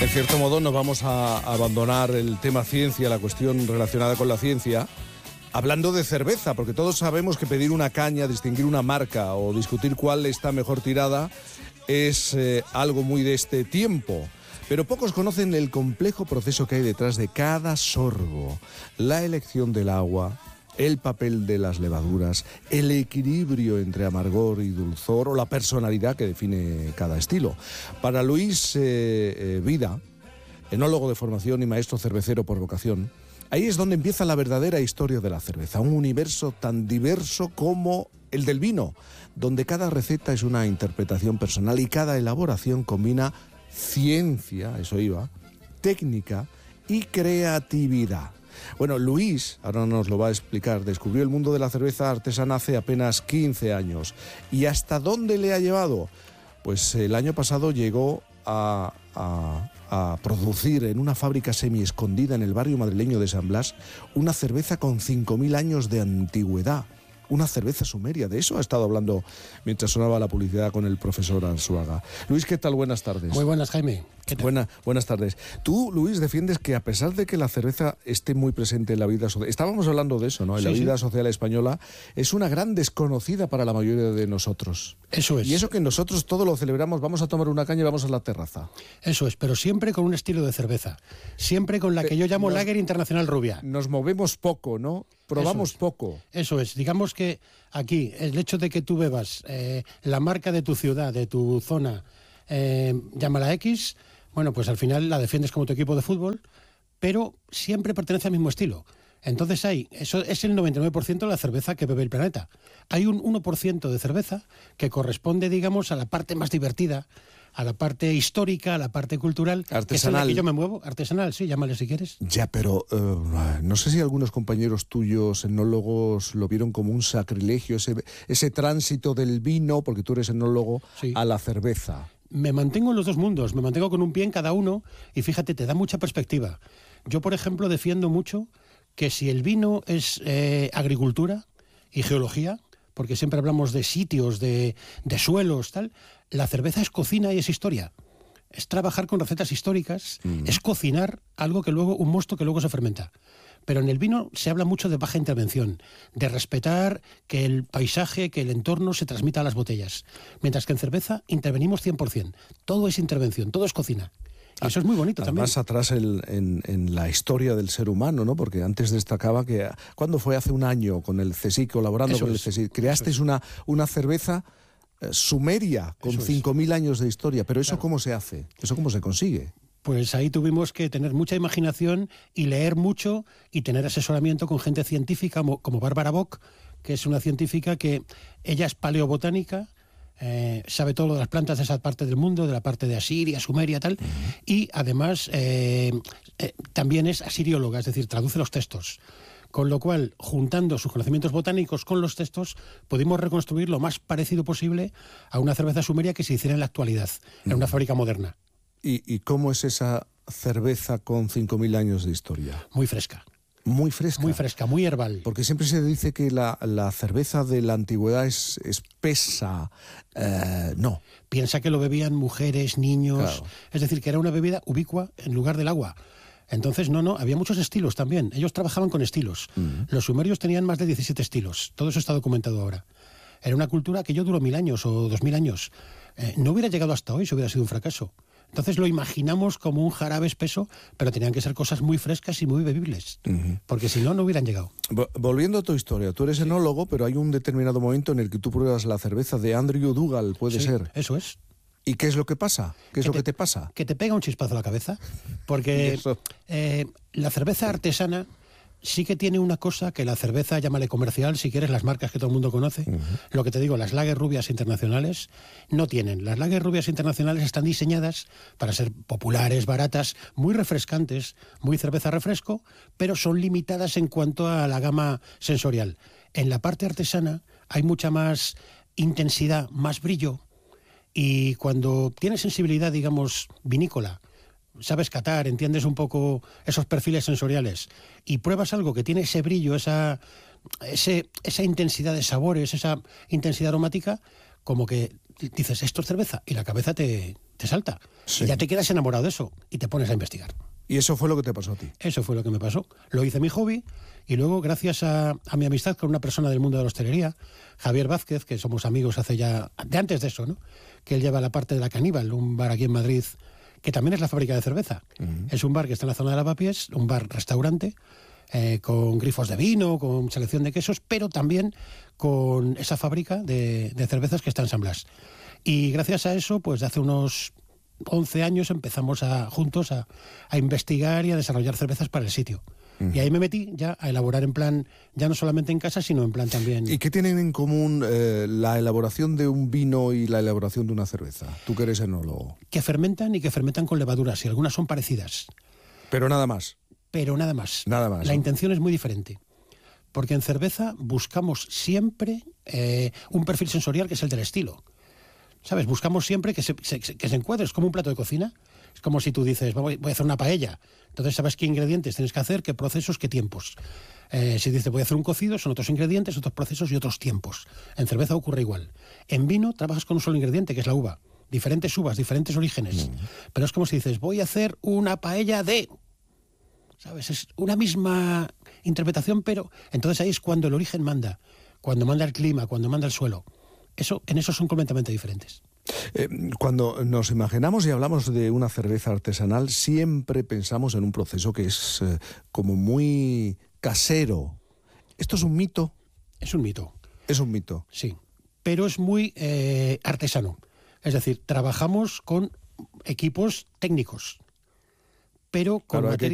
En cierto modo nos vamos a abandonar el tema ciencia, la cuestión relacionada con la ciencia, hablando de cerveza, porque todos sabemos que pedir una caña, distinguir una marca o discutir cuál está mejor tirada es algo muy de este tiempo. Pero pocos conocen el complejo proceso que hay detrás de cada sorbo, la elección del agua, el papel de las levaduras, el equilibrio entre amargor y dulzor o la personalidad que define cada estilo. Para Luis Vida, enólogo de formación y maestro cervecero por vocación, ahí es donde empieza la verdadera historia de la cerveza, un universo tan diverso como el del vino, donde cada receta es una interpretación personal y cada elaboración combina ciencia, eso iba, técnica y creatividad. Bueno, Luis, ahora nos lo va a explicar, descubrió el mundo de la cerveza artesana hace apenas 15 años. ¿Y hasta dónde le ha llevado? Pues el año pasado llegó a producir en una fábrica semi-escondida en el barrio madrileño de San Blas una cerveza con 5.000 años de antigüedad. Una cerveza sumeria. De eso ha estado hablando mientras sonaba la publicidad con el profesor Arzuaga. Luis, ¿qué tal? Buenas tardes. Muy buenas, Jaime. ¿Qué tal? Buenas tardes. Tú, Luis, defiendes que a pesar de que la cerveza esté muy presente en la vida social, estábamos hablando de eso, ¿no? En la vida social española, es una gran desconocida para la mayoría de nosotros. Eso es. Y eso que nosotros todo lo celebramos, vamos a tomar una caña y vamos a la terraza. Eso es, pero siempre con un estilo de cerveza. Siempre con la que yo llamo Lager Internacional Rubia. Nos movemos poco, ¿no? Probamos poco. Eso es. Digamos que aquí, el hecho de que tú bebas la marca de tu ciudad, de tu zona, llámala X, bueno, pues al final la defiendes como tu equipo de fútbol, pero siempre pertenece al mismo estilo. Entonces eso es el 99% de la cerveza que bebe el planeta. Hay un 1% de cerveza que corresponde, digamos, a la parte más divertida, a la parte histórica, a la parte cultural, artesanal. Que es en la que yo me muevo. Artesanal, sí, llámale si quieres. Ya, pero no sé si algunos compañeros tuyos, enólogos, lo vieron como un sacrilegio, ese tránsito del vino, porque tú eres enólogo, sí, a la cerveza. Me mantengo en los dos mundos, me mantengo con un pie en cada uno y fíjate, te da mucha perspectiva. Yo, por ejemplo, defiendo mucho que si el vino es agricultura y geología, porque siempre hablamos de sitios, de suelos, tal, la cerveza es cocina y es historia. Es trabajar con recetas históricas, es cocinar algo que luego, un mosto que luego se fermenta. Pero en el vino se habla mucho de baja intervención, de respetar que el paisaje, que el entorno se transmita a las botellas. Mientras que en cerveza intervenimos 100%. Todo es intervención, todo es cocina. Y eso es muy bonito también. Más atrás en la historia del ser humano, ¿no? Porque antes destacaba que, ¿cuándo fue? Hace un año con el CSIC, colaborando con el CSIC. Creasteis una cerveza sumeria con 5.000 años de historia. Pero ¿eso claro, cómo se hace? ¿Eso cómo se consigue? Pues ahí tuvimos que tener mucha imaginación y leer mucho y tener asesoramiento con gente científica como Bárbara Bock, que es una científica que ella es paleobotánica, sabe todo lo de las plantas de esa parte del mundo, de la parte de Asiria, Sumeria, tal, y además también es asirióloga, es decir, traduce los textos. Con lo cual, juntando sus conocimientos botánicos con los textos, pudimos reconstruir lo más parecido posible a una cerveza sumeria que se hiciera en la actualidad, en una fábrica moderna. ¿Y cómo es esa cerveza con 5.000 años de historia? Muy fresca. Muy fresca. Muy fresca, muy herbal. Porque siempre se dice que la cerveza de la antigüedad es espesa. No. Piensa que lo bebían mujeres, niños. Claro. Es decir, que era una bebida ubicua en lugar del agua. Entonces, no, había muchos estilos también. Ellos trabajaban con estilos. Los sumerios tenían más de 17 estilos. Todo eso está documentado ahora. Era una cultura que duró 1.000 años o 2.000 años. No hubiera llegado hasta hoy si hubiera sido un fracaso. Entonces lo imaginamos como un jarabe espeso, pero tenían que ser cosas muy frescas y muy bebibles, porque si no hubieran llegado. Volviendo a tu historia, tú eres enólogo, pero hay un determinado momento en el que tú pruebas la cerveza de Andrew Dougal, puede ser. Eso es. ¿Y qué es lo que pasa? ¿Qué es lo que te pasa? Que te pega un chispazo a la cabeza, porque la cerveza artesana sí que tiene una cosa que la cerveza, llámale comercial, si quieres, las marcas que todo el mundo conoce. Lo que te digo, las Lager rubias internacionales no tienen. Las Lager rubias internacionales están diseñadas para ser populares, baratas, muy refrescantes, muy cerveza refresco, pero son limitadas en cuanto a la gama sensorial. En la parte artesana hay mucha más intensidad, más brillo, y cuando tienes sensibilidad, digamos, vinícola, sabes catar, entiendes un poco esos perfiles sensoriales y pruebas algo que tiene ese brillo, esa intensidad de sabores, esa intensidad aromática, como que dices, esto es cerveza, y la cabeza te salta. Sí. Y ya te quedas enamorado de eso y te pones a investigar. Y eso fue lo que te pasó a ti. Eso fue lo que me pasó. Lo hice mi hobby y luego, gracias a mi amistad con una persona del mundo de la hostelería, Javier Vázquez, que somos amigos hace ya, de antes de eso, ¿no? Que él lleva la parte de La Caníbal, un bar aquí en Madrid, que también es la fábrica de cerveza. Es un bar que está en la zona de Lavapiés, un bar-restaurante, con grifos de vino, con selección de quesos, pero también con esa fábrica de cervezas que está en San Blas. Y gracias a eso, pues de hace unos 11 años empezamos juntos a investigar y a desarrollar cervezas para el sitio. Y ahí me metí ya a elaborar en plan, ya no solamente en casa, sino en plan también... ¿Y qué tienen en común la elaboración de un vino y la elaboración de una cerveza? Tú que eres enólogo. Que fermentan y que fermentan con levaduras, y algunas son parecidas. Pero nada más. Pero nada más. Nada más. La intención es muy diferente. Porque en cerveza buscamos siempre un perfil sensorial que es el del estilo. ¿Sabes? Buscamos siempre que se encuadre. Es como un plato de cocina. Es como si tú dices, voy a hacer una paella. Entonces sabes qué ingredientes tienes que hacer, qué procesos, qué tiempos. Si dices, voy a hacer un cocido, son otros ingredientes, otros procesos y otros tiempos. En cerveza ocurre igual. En vino trabajas con un solo ingrediente, que es la uva. Diferentes uvas, diferentes orígenes. Pero es como si dices, voy a hacer una paella de... ¿Sabes? Es una misma interpretación, pero entonces ahí es cuando el origen manda. Cuando manda el clima, cuando manda el suelo. En eso son completamente diferentes. Cuando nos imaginamos y hablamos de una cerveza artesanal, siempre pensamos en un proceso que es como muy casero. ¿Esto es un mito? Es un mito. Es un mito. Sí, pero es muy artesano. Es decir, trabajamos con equipos técnicos, pero con claro, materias...